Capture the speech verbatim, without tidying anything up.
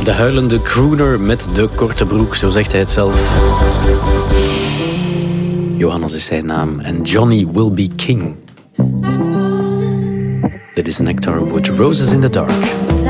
De huilende crooner met de korte broek, zo zegt hij het zelf. Johannes is zijn naam en Johnny will be king. Dit is Nectar Wood, Roses in the Dark.